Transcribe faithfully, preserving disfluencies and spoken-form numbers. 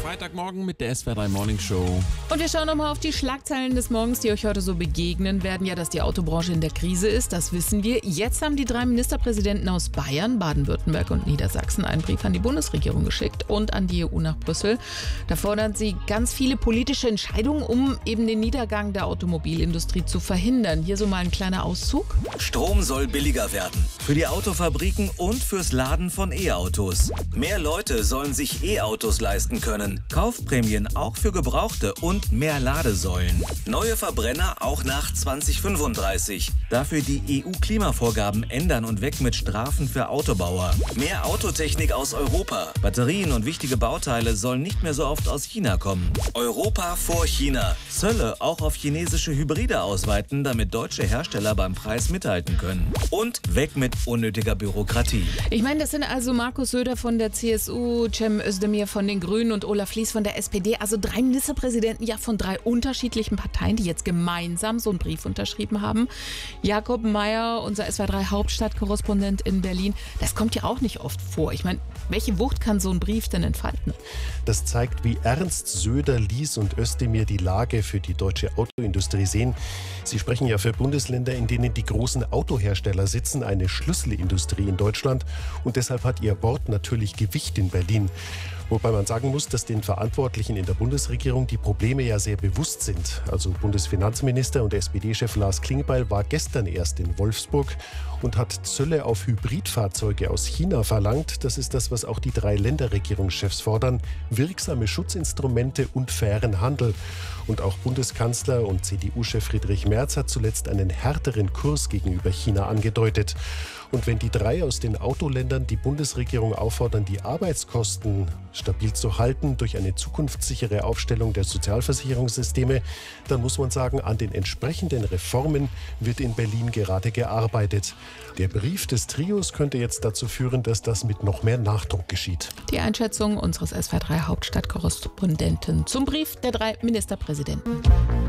Freitagmorgen mit der S W R drei Morning Show. Und wir schauen nochmal auf die Schlagzeilen des Morgens, die euch heute so begegnen werden. Ja, dass die Autobranche in der Krise ist, das wissen wir. Jetzt haben die drei Ministerpräsidenten aus Bayern, Baden-Württemberg und Niedersachsen einen Brief an die Bundesregierung geschickt und an die E U nach Brüssel. Da fordern sie ganz viele politische Entscheidungen, um eben den Niedergang der Automobilindustrie zu verhindern. Hier so mal ein kleiner Auszug. Strom soll billiger werden. Für die Autofabriken und fürs Laden von E-Autos. Mehr Leute sollen sich E-Autos leisten können. Kaufprämien auch für Gebrauchte und mehr Ladesäulen. Neue Verbrenner auch nach zwanzig fünfunddreißig. Dafür die E U-Klimavorgaben ändern und weg mit Strafen für Autobauer. Mehr Autotechnik aus Europa. Batterien und wichtige Bauteile sollen nicht mehr so oft aus China kommen. Europa vor China. Zölle auch auf chinesische Hybride ausweiten, damit deutsche Hersteller beim Preis mithalten können. Und weg mit unnötiger Bürokratie. Ich meine, das sind also Markus Söder von der C S U, Cem Özdemir von den Grünen und Olaf Lies von der S P D. Also drei Ministerpräsidenten ja von drei unterschiedlichen Parteien, die jetzt gemeinsam so einen Brief unterschrieben haben. Jakob Meier, unser S W R drei Hauptstadtkorrespondent in Berlin, das kommt ja auch nicht oft vor. Ich meine, welche Wucht kann so ein Brief denn entfalten? Das zeigt, wie ernst Söder, Lies und Özdemir die Lage für die deutsche Autoindustrie sehen. Sie sprechen ja für Bundesländer, in denen die großen Autohersteller sitzen, eine Schlüsselindustrie in Deutschland. Und deshalb hat ihr Wort natürlich Gewicht in Berlin. Wobei man sagen muss, dass den Verantwortlichen in der Bundesregierung die Probleme ja sehr bewusst sind. Also Bundesfinanzminister und S P D-Chef Lars Klingbeil war gestern erst in Wolfsburg und hat Zölle auf Hybridfahrzeuge aus China verlangt. Das ist das, was auch die drei Länderregierungschefs fordern. Wirksame Schutzinstrumente und fairen Handel. Und auch Bundeskanzler und C D U-Chef Friedrich Merz hat zuletzt einen härteren Kurs gegenüber China angedeutet. Und wenn die drei aus den Autoländern die Bundesregierung auffordern, die Arbeitskosten stabil zu halten durch eine zukunftssichere Aufstellung der Sozialversicherungssysteme, dann muss man sagen, an den entsprechenden Reformen wird in Berlin gerade gearbeitet. Der Brief des Trios könnte jetzt dazu führen, dass das mit noch mehr Nachdruck geschieht. Die Einschätzung unseres S W R drei Hauptstadtkorrespondenten zum Brief der drei Ministerpräsidenten.